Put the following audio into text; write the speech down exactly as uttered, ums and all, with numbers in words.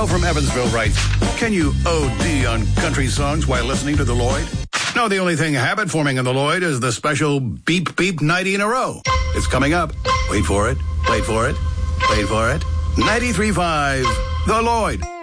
Joe from Evansville writes, can you O D on country songs while listening to the Lloyd? No, the only thing habit-forming in the Lloyd is the special beep beep ninety in a row. It's coming up. Wait for it. Wait for it. Wait for it. ninety-three point five, The Lloyd.